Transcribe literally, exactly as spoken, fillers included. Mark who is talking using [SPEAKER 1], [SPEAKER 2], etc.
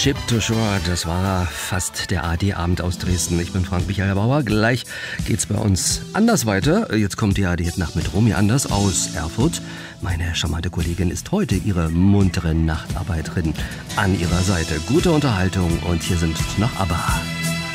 [SPEAKER 1] Ship to Shore, das war fast der A D-Abend aus Dresden. Ich bin Frank-Michael Bauer. Gleich geht's bei uns anders weiter. Jetzt kommt die A D-Nacht mit Romy Anders aus Erfurt. Meine charmante Kollegin ist heute ihre muntere Nachtarbeiterin an ihrer Seite. Gute Unterhaltung und hier sind noch ABBA.